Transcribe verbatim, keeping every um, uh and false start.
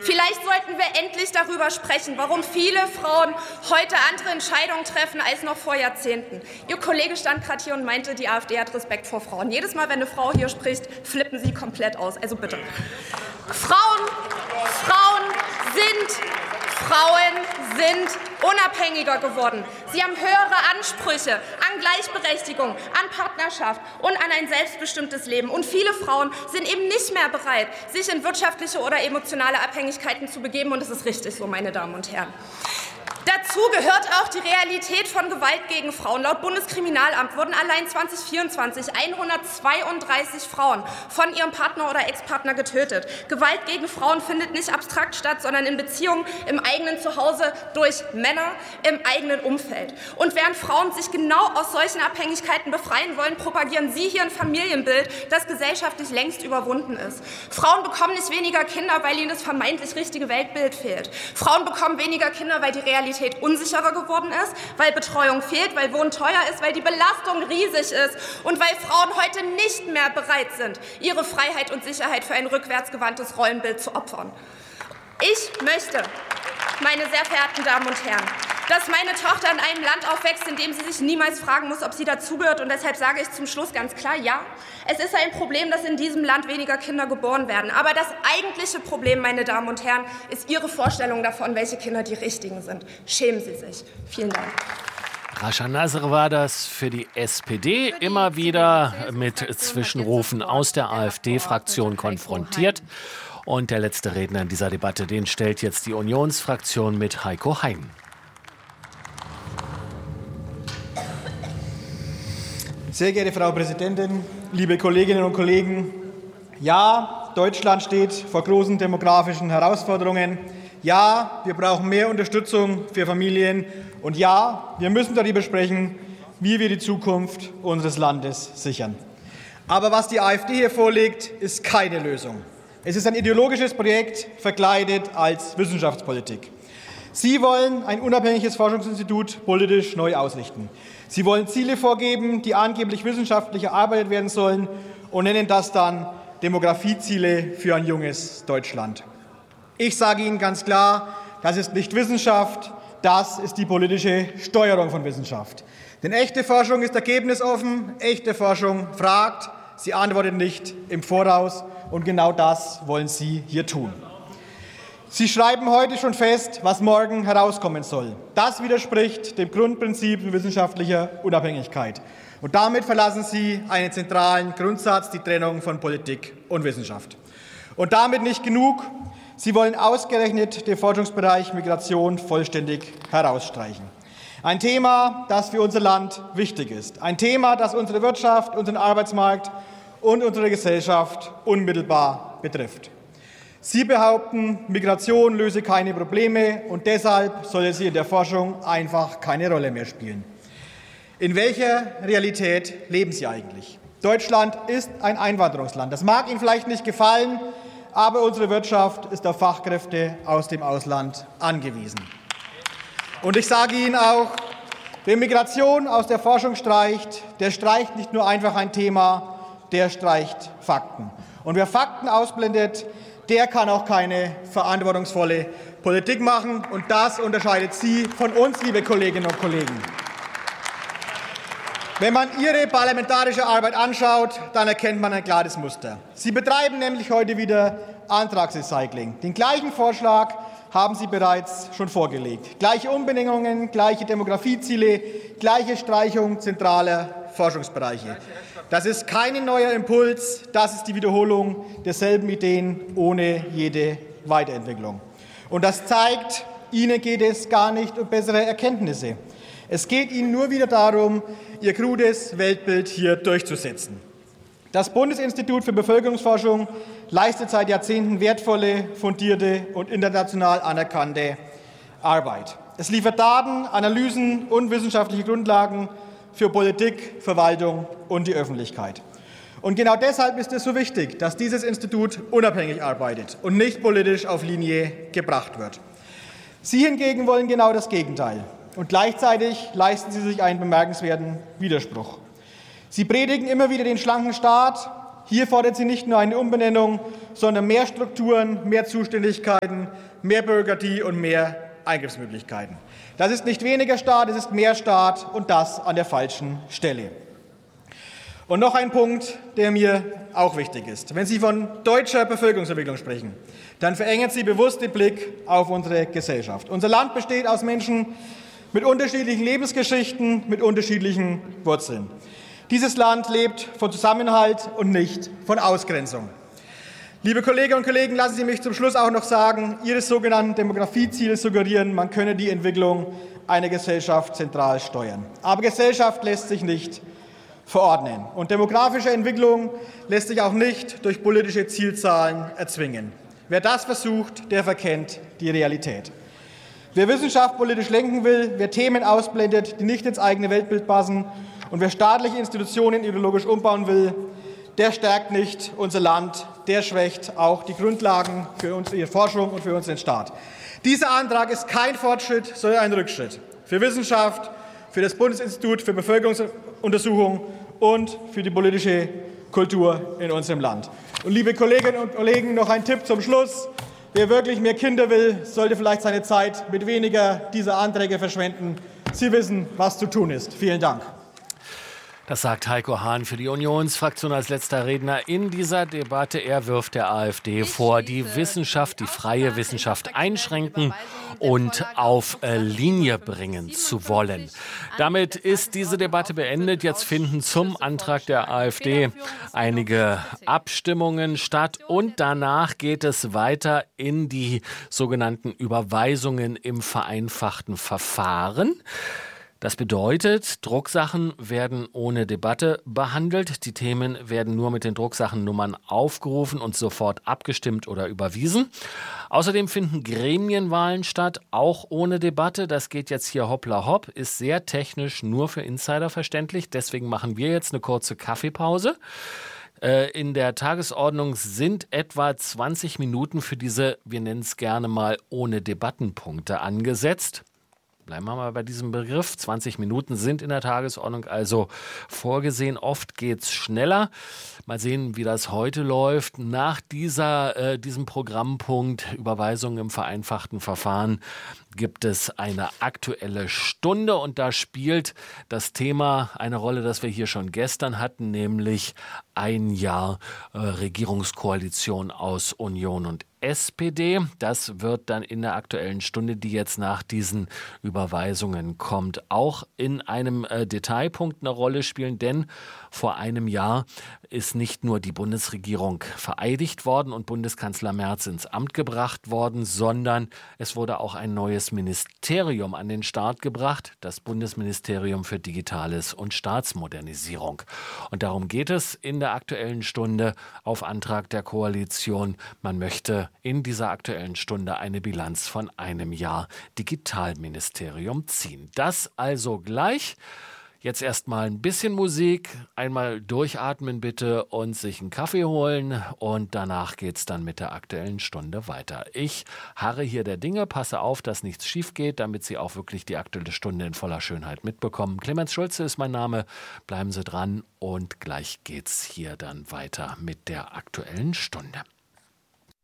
Vielleicht sollten wir endlich darüber sprechen, warum viele Frauen heute andere Entscheidungen treffen als noch vor Jahrzehnten. Ihr Kollege stand gerade hier und meinte, die AfD hat Respekt vor Frauen. Jedes Mal, wenn eine Frau hier spricht, flippen sie komplett aus. Also bitte. Frauen, Frauen sind, Frauen sind unabhängiger geworden. Sie haben höhere Ansprüche an Gleichberechtigung, an Partnerschaft und an ein selbstbestimmtes Leben. Und viele Frauen sind eben nicht mehr bereit, sich in wirtschaftliche oder emotionale Abhängigkeiten zu begeben. Und das ist richtig so, meine Damen und Herren. Dazu gehört auch die Realität von Gewalt gegen Frauen. Laut Bundeskriminalamt wurden allein zweitausendvierundzwanzig hundertzweiunddreißig Frauen von ihrem Partner oder Ex-Partner getötet. Gewalt gegen Frauen findet nicht abstrakt statt, sondern in Beziehungen im eigenen Zuhause durch Männer im eigenen Umfeld. Und während Frauen sich genau aus solchen Abhängigkeiten befreien wollen, propagieren Sie hier ein Familienbild, das gesellschaftlich längst überwunden ist. Frauen bekommen nicht weniger Kinder, weil ihnen das vermeintlich richtige Weltbild fehlt. Frauen bekommen weniger Kinder, weil die Realität unsicherer geworden ist, weil Betreuung fehlt, weil Wohnen teuer ist, weil die Belastung riesig ist und weil Frauen heute nicht mehr bereit sind, ihre Freiheit und Sicherheit für ein rückwärtsgewandtes Rollenbild zu opfern. Ich möchte, meine sehr verehrten Damen und Herren, dass meine Tochter in einem Land aufwächst, in dem sie sich niemals fragen muss, ob sie dazugehört. Und deshalb sage ich zum Schluss ganz klar, ja, es ist ein Problem, dass in diesem Land weniger Kinder geboren werden. Aber das eigentliche Problem, meine Damen und Herren, ist Ihre Vorstellung davon, welche Kinder die richtigen sind. Schämen Sie sich. Vielen Dank. Rascha Nasr war das für die S P D, immer wieder mit Zwischenrufen aus der AfD-Fraktion konfrontiert. Und der letzte Redner in dieser Debatte, den stellt jetzt die Unionsfraktion mit Heiko Hein. Sehr geehrte Frau Präsidentin, liebe Kolleginnen und Kollegen! Ja, Deutschland steht vor großen demografischen Herausforderungen. Ja, wir brauchen mehr Unterstützung für Familien. Und ja, wir müssen darüber sprechen, wie wir die Zukunft unseres Landes sichern. Aber was die AfD hier vorlegt, ist keine Lösung. Es ist ein ideologisches Projekt, verkleidet als Wissenschaftspolitik. Sie wollen ein unabhängiges Forschungsinstitut politisch neu ausrichten. Sie wollen Ziele vorgeben, die angeblich wissenschaftlich erarbeitet werden sollen, und nennen das dann Demografieziele für ein junges Deutschland. Ich sage Ihnen ganz klar, das ist nicht Wissenschaft, das ist die politische Steuerung von Wissenschaft. Denn echte Forschung ist ergebnisoffen, echte Forschung fragt, sie antwortet nicht im Voraus, und genau das wollen Sie hier tun. Sie schreiben heute schon fest, was morgen herauskommen soll. Das widerspricht dem Grundprinzip wissenschaftlicher Unabhängigkeit. Und damit verlassen Sie einen zentralen Grundsatz, die Trennung von Politik und Wissenschaft. Und damit nicht genug. Sie wollen ausgerechnet den Forschungsbereich Migration vollständig herausstreichen. Ein Thema, das für unser Land wichtig ist. Ein Thema, das unsere Wirtschaft, unseren Arbeitsmarkt und unsere Gesellschaft unmittelbar betrifft. Sie behaupten, Migration löse keine Probleme und deshalb solle sie in der Forschung einfach keine Rolle mehr spielen. In welcher Realität leben Sie eigentlich? Deutschland ist ein Einwanderungsland. Das mag Ihnen vielleicht nicht gefallen, aber unsere Wirtschaft ist auf Fachkräfte aus dem Ausland angewiesen. Und ich sage Ihnen auch, wer Migration aus der Forschung streicht, der streicht nicht nur einfach ein Thema, der streicht Fakten. Und wer Fakten ausblendet, der kann auch keine verantwortungsvolle Politik machen. Und das unterscheidet Sie von uns, liebe Kolleginnen und Kollegen. Wenn man Ihre parlamentarische Arbeit anschaut, dann erkennt man ein klares Muster. Sie betreiben nämlich heute wieder Antragsrecycling. Den gleichen Vorschlag haben Sie bereits schon vorgelegt. Gleiche Umbenennungen, gleiche Demografieziele, gleiche Streichung zentraler Forschungsbereiche. Das ist kein neuer Impuls, das ist die Wiederholung derselben Ideen ohne jede Weiterentwicklung. Und das zeigt, Ihnen geht es gar nicht um bessere Erkenntnisse. Es geht Ihnen nur wieder darum, Ihr krudes Weltbild hier durchzusetzen. Das Bundesinstitut für Bevölkerungsforschung leistet seit Jahrzehnten wertvolle, fundierte und international anerkannte Arbeit. Es liefert Daten, Analysen und wissenschaftliche Grundlagen für Politik, Verwaltung und die Öffentlichkeit. Und genau deshalb ist es so wichtig, dass dieses Institut unabhängig arbeitet und nicht politisch auf Linie gebracht wird. Sie hingegen wollen genau das Gegenteil. Und gleichzeitig leisten Sie sich einen bemerkenswerten Widerspruch. Sie predigen immer wieder den schlanken Staat, hier fordert sie nicht nur eine Umbenennung, sondern mehr Strukturen, mehr Zuständigkeiten, mehr Bürokratie und mehr Eingriffsmöglichkeiten. Das ist nicht weniger Staat, es ist mehr Staat und das an der falschen Stelle. Und noch ein Punkt, der mir auch wichtig ist. Wenn Sie von deutscher Bevölkerungsentwicklung sprechen, dann verengen Sie bewusst den Blick auf unsere Gesellschaft. Unser Land besteht aus Menschen mit unterschiedlichen Lebensgeschichten, mit unterschiedlichen Wurzeln. Dieses Land lebt von Zusammenhalt und nicht von Ausgrenzung. Liebe Kolleginnen und Kollegen, lassen Sie mich zum Schluss auch noch sagen, Ihre sogenannten Demografieziele suggerieren, man könne die Entwicklung einer Gesellschaft zentral steuern. Aber Gesellschaft lässt sich nicht verordnen. Und demografische Entwicklung lässt sich auch nicht durch politische Zielzahlen erzwingen. Wer das versucht, der verkennt die Realität. Wer Wissenschaft politisch lenken will, wer Themen ausblendet, die nicht ins eigene Weltbild passen und wer staatliche Institutionen ideologisch umbauen will, der stärkt nicht unser Land, der schwächt auch die Grundlagen für unsere Forschung und für unseren Staat. Dieser Antrag ist kein Fortschritt, sondern ein Rückschritt für Wissenschaft, für das Bundesinstitut für Bevölkerungsuntersuchung und für die politische Kultur in unserem Land. Und liebe Kolleginnen und Kollegen, noch ein Tipp zum Schluss. Wer wirklich mehr Kinder will, sollte vielleicht seine Zeit mit weniger dieser Anträge verschwenden. Sie wissen, was zu tun ist. Vielen Dank. Das sagt Heiko Hahn für die Unionsfraktion als letzter Redner in dieser Debatte. Er wirft der AfD vor, die Wissenschaft, die freie Wissenschaft einschränken und auf Linie bringen zu wollen. Damit ist diese Debatte beendet. Jetzt finden zum Antrag der AfD einige Abstimmungen statt und danach geht es weiter in die sogenannten Überweisungen im vereinfachten Verfahren. Das bedeutet, Drucksachen werden ohne Debatte behandelt. Die Themen werden nur mit den Drucksachennummern aufgerufen und sofort abgestimmt oder überwiesen. Außerdem finden Gremienwahlen statt, auch ohne Debatte. Das geht jetzt hier hoppla hopp, ist sehr technisch, nur für Insider verständlich. Deswegen machen wir jetzt eine kurze Kaffeepause. In der Tagesordnung sind etwa zwanzig Minuten für diese, wir nennen es gerne mal, ohne Debattenpunkte angesetzt. Bleiben wir mal bei diesem Begriff. zwanzig Minuten sind in der Tagesordnung also vorgesehen. Oft geht es schneller. Mal sehen, wie das heute läuft. Nach dieser, äh, diesem Programmpunkt Überweisung im vereinfachten Verfahren gibt es eine aktuelle Stunde und da spielt das Thema eine Rolle, das wir hier schon gestern hatten, nämlich ein Jahr äh, Regierungskoalition aus Union und S P D. Das wird dann in der aktuellen Stunde, die jetzt nach diesen Überweisungen kommt, auch in einem äh, Detailpunkt eine Rolle spielen, denn vor einem Jahr ist nicht nur die Bundesregierung vereidigt worden und Bundeskanzler Merz ins Amt gebracht worden, sondern es wurde auch ein neues Ministerium an den Start gebracht, das Bundesministerium für Digitales und Staatsmodernisierung. Und darum geht es in der aktuellen Stunde auf Antrag der Koalition. Man möchte in dieser aktuellen Stunde eine Bilanz von einem Jahr Digitalministerium ziehen. Das also gleich. Jetzt erstmal ein bisschen Musik, einmal durchatmen bitte und sich einen Kaffee holen und danach geht's dann mit der aktuellen Stunde weiter. Ich harre hier der Dinge, passe auf, dass nichts schief geht, damit Sie auch wirklich die aktuelle Stunde in voller Schönheit mitbekommen. Clemens Schulze ist mein Name, bleiben Sie dran und gleich geht's hier dann weiter mit der aktuellen Stunde.